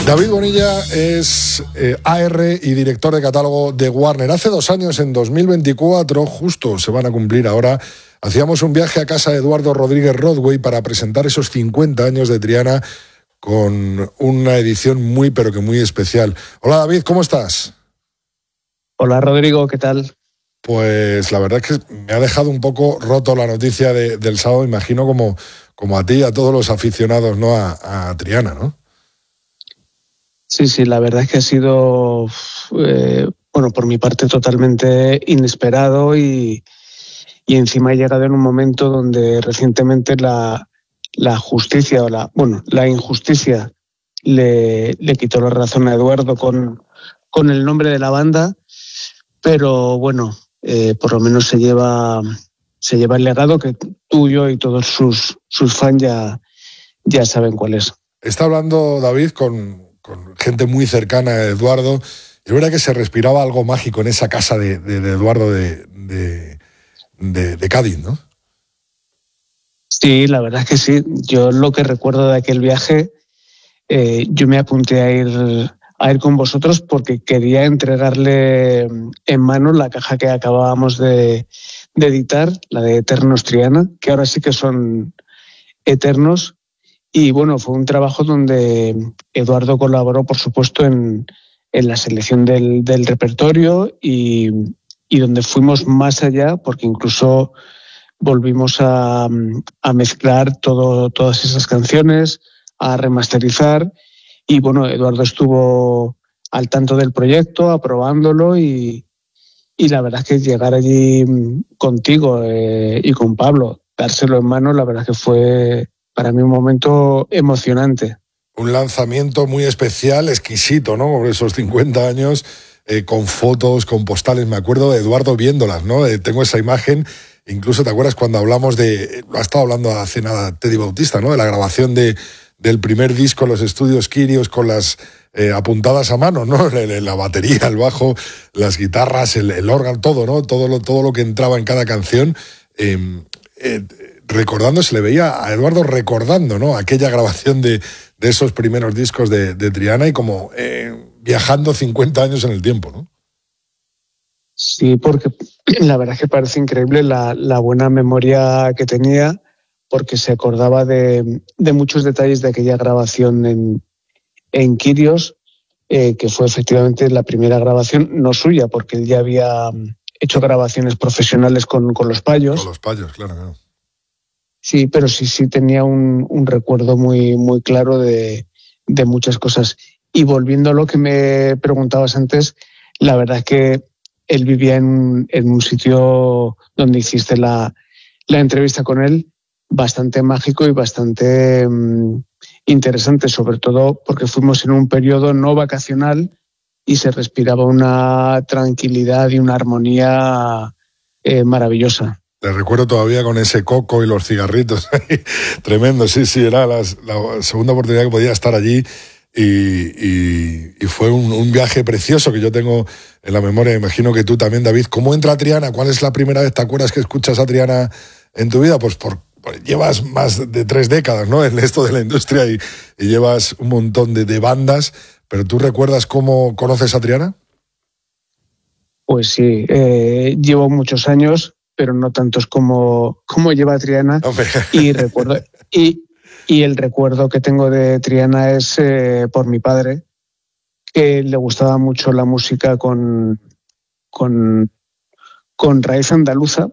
David Bonilla es AR y director de catálogo de Warner. Hace 2 años, en 2024, justo se van a cumplir ahora, hacíamos un viaje a casa de Eduardo Rodríguez Rodway para presentar esos 50 años de Triana con una edición muy, pero que muy especial. Hola David, ¿cómo estás? Hola Rodrigo, ¿qué tal? Pues la verdad es que me ha dejado un poco roto la noticia del sábado, imagino como a ti y a todos los aficionados, ¿no? a Triana, ¿no? Sí, la verdad es que ha sido, por mi parte totalmente inesperado y encima he llegado en un momento donde recientemente la justicia o la injusticia le quitó la razón a Eduardo con el nombre de la banda, pero bueno, por lo menos se lleva el legado que tú, yo y todos sus fans ya saben cuál es. Está hablando David con gente muy cercana a Eduardo. Es verdad que se respiraba algo mágico en esa casa de Eduardo de Cádiz, ¿no? Sí, la verdad es que sí. Yo lo que recuerdo de aquel viaje, yo me apunté a ir con vosotros porque quería entregarle en mano la caja que acabábamos de editar, la de Eternos Triana, que ahora sí que son eternos. Y bueno, fue un trabajo donde Eduardo colaboró, por supuesto, en la selección del repertorio y donde fuimos más allá, porque incluso volvimos a mezclar todas esas canciones, a remasterizar. Y bueno, Eduardo estuvo al tanto del proyecto, aprobándolo y la verdad es que llegar allí contigo y con Pablo, dárselo en mano, la verdad es que fue para mí un momento emocionante. Un lanzamiento muy especial, exquisito, ¿no? Por esos 50 años, con fotos, con postales. Me acuerdo de Eduardo viéndolas, ¿no? Tengo esa imagen. Incluso te acuerdas cuando hablamos lo ha estado hablando hace nada Teddy Bautista, ¿no? De la grabación del primer disco en los estudios Quirios con las apuntadas a mano, ¿no? La batería, el bajo, las guitarras, el órgano, todo, ¿no? Todo lo que entraba en cada canción. Recordando, se le veía a Eduardo recordando, ¿no? Aquella grabación de esos primeros discos de Triana y como viajando 50 años en el tiempo, ¿no? Sí, porque la verdad es que parece increíble la buena memoria que tenía, porque se acordaba de muchos detalles de aquella grabación en Quirios, que fue efectivamente la primera grabación, no suya, porque él ya había hecho grabaciones profesionales con los Payos. Con los Payos, claro. Sí, pero sí tenía un recuerdo muy, muy claro de muchas cosas. Y volviendo a lo que me preguntabas antes, la verdad es que él vivía en un sitio donde hiciste la entrevista con él, bastante mágico y bastante interesante, sobre todo porque fuimos en un periodo no vacacional y se respiraba una tranquilidad y una armonía maravillosa. Le recuerdo todavía con ese coco y los cigarritos. Tremendo, sí, era la segunda oportunidad que podía estar allí y fue un viaje precioso que yo tengo en la memoria. Imagino que tú también, David. ¿Cómo entra Triana? ¿Cuál es la primera vez, te acuerdas, que escuchas a Triana en tu vida? Pues llevas más de 3 décadas, ¿no? En esto de la industria y llevas un montón de bandas, pero ¿tú recuerdas cómo conoces a Triana? Pues sí, llevo muchos años, pero no tantos como lleva Triana. Y recuerdo y el recuerdo que tengo de Triana es por mi padre, que le gustaba mucho la música con raíz andaluza,